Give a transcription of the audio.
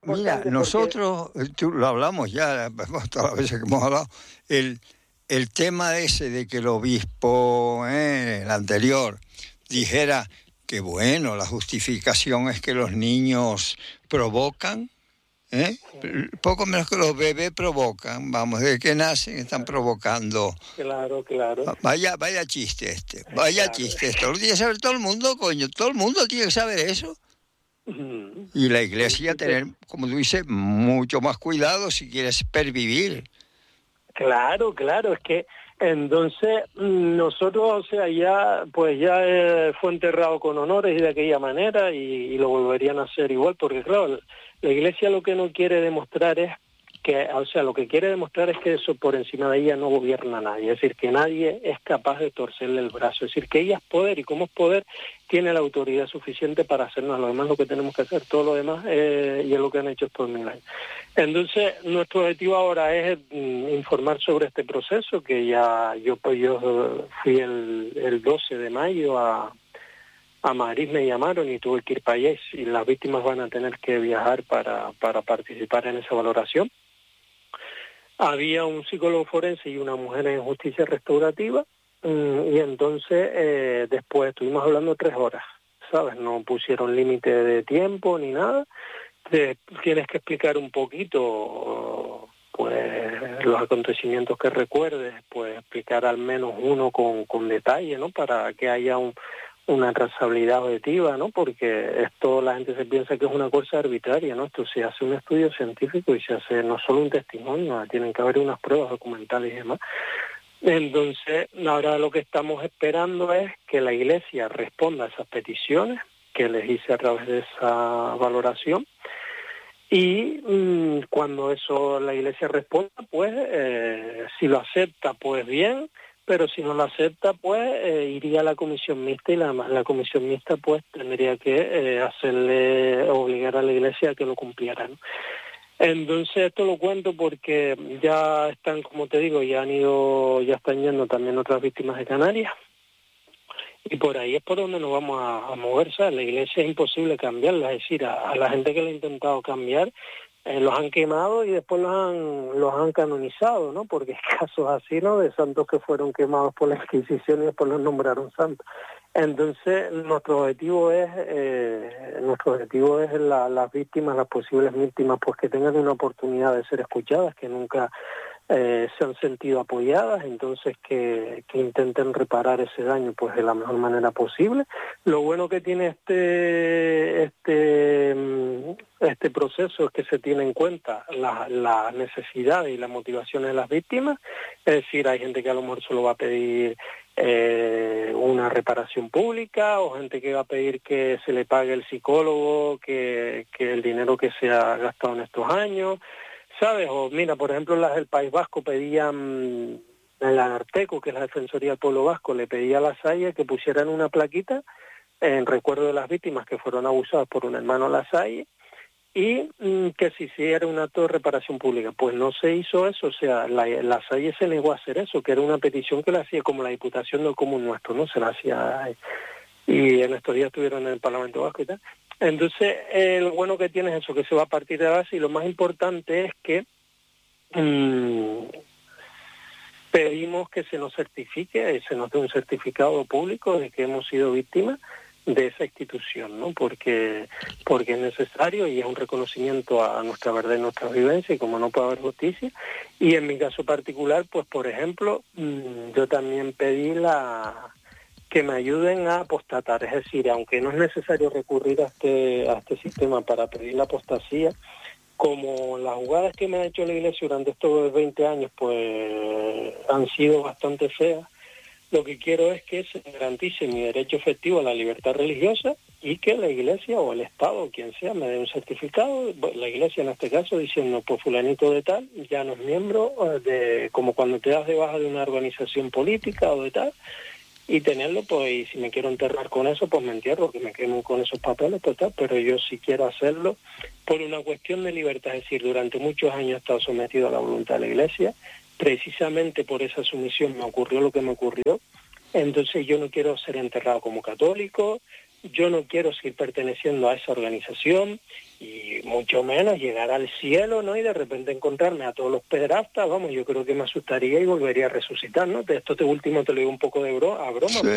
Mira, nosotros, tú lo hablamos ya, todas las veces que hemos hablado, el tema ese de que el obispo, el anterior, dijera que bueno, la justificación es que los niños provocan, poco menos que los bebés provocan, vamos, desde que nacen están provocando. Claro. Vaya chiste chiste esto. Lo tiene que saber todo el mundo, coño, todo el mundo tiene que saber eso. Y la Iglesia tener, como tú dices, mucho más cuidado si quieres pervivir. Claro, es que entonces nosotros, o sea, ya fue enterrado con honores y de aquella manera y lo volverían a hacer igual, porque claro, la Iglesia lo que no quiere demostrar es que, o sea, lo que quiere demostrar es que eso por encima de ella no gobierna nadie, es decir, que nadie es capaz de torcerle el brazo, es decir, que ella es poder y como es poder tiene la autoridad suficiente para hacernos lo demás, lo que tenemos que hacer, todo lo demás, y es lo que han hecho estos 1000 años. Entonces, nuestro objetivo ahora es informar sobre este proceso, que ya yo fui el 12 de mayo a Madrid, me llamaron y tuve que ir para allá y las víctimas van a tener que viajar para participar en esa valoración. Había un psicólogo forense y una mujer en justicia restaurativa y entonces después estuvimos hablando 3 horas, ¿sabes? No pusieron límite de tiempo ni nada. Tienes que explicar un poquito pues los acontecimientos que recuerdes, pues explicar al menos uno con detalle, ¿no? Para que haya una trazabilidad objetiva, ¿no? Porque esto la gente se piensa que es una cosa arbitraria, ¿no? Esto se hace un estudio científico y se hace no solo un testimonio, tienen que haber unas pruebas documentales y demás. Entonces, ahora lo que estamos esperando es que la Iglesia responda a esas peticiones que les hice a través de esa valoración y cuando eso la Iglesia responda, pues si lo acepta, pues bien, pero si no lo acepta, pues iría a la comisión mixta y la comisión mixta pues tendría que obligar a la Iglesia a que lo cumpliera, ¿no? Entonces esto lo cuento porque ya están, como te digo, ya están yendo también otras víctimas de Canarias y por ahí es por donde nos vamos a mover, ¿sabes? La Iglesia es imposible cambiarla, es decir, a la gente que lo ha intentado cambiar los han quemado y después los han canonizado, ¿no? Porque hay casos así, ¿no? De santos que fueron quemados por la Inquisición y después los nombraron santos. Entonces, nuestro objetivo es las víctimas, las posibles víctimas, pues que tengan una oportunidad de ser escuchadas, que nunca se han sentido apoyadas, entonces que intenten reparar ese daño pues de la mejor manera posible. Lo bueno que tiene este proceso es que se tiene en cuenta la necesidad y las motivaciones de las víctimas, es decir, hay gente que a lo mejor solo va a pedir una reparación pública o gente que va a pedir que se le pague el psicólogo, que el dinero que se ha gastado en estos años, ¿sabes? O mira, por ejemplo, las del País Vasco pedían, el Ararteko, que es la Defensoría del Pueblo Vasco, le pedía a la SAIE que pusieran una plaquita en recuerdo de las víctimas que fueron abusadas por un hermano de la SAIE y que se hiciera un acto de reparación pública. Pues no se hizo eso, o sea, la SAIE se negó a hacer eso, que era una petición que la hacía como la Diputación del Común Nuestro, ¿no? Se la hacía, y en estos días estuvieron en el Parlamento Vasco y tal. Entonces, lo bueno que tiene es eso, que se va a partir de base, y lo más importante es que pedimos que se nos certifique, se nos dé un certificado público de que hemos sido víctimas de esa institución, ¿no? Porque es necesario y es un reconocimiento a nuestra verdad y nuestra vivencia, y como no puede haber justicia. Y en mi caso particular, pues por ejemplo, yo también pedí que me ayuden a apostatar, es decir, aunque no es necesario recurrir a este sistema para pedir la apostasía, como las jugadas que me ha hecho la Iglesia durante estos 20 años pues han sido bastante feas, lo que quiero es que se garantice mi derecho efectivo a la libertad religiosa y que la Iglesia o el Estado o quien sea me dé un certificado, la Iglesia en este caso diciendo pues fulanito de tal ya no es miembro como cuando te das de baja de una organización política o de tal, y tenerlo, pues, y si me quiero enterrar con eso, pues me entierro, que me quemo con esos papeles, pues tal, pero yo sí quiero hacerlo por una cuestión de libertad, es decir, durante muchos años he estado sometido a la voluntad de la Iglesia, precisamente por esa sumisión me ocurrió lo que me ocurrió, entonces yo no quiero ser enterrado como católico, yo no quiero seguir perteneciendo a esa organización, y mucho menos llegar al cielo, ¿no? Y de repente encontrarme a todos los pederastas, vamos, yo creo que me asustaría y volvería a resucitar, ¿no? Esto último te lo digo un poco de a broma. Sí.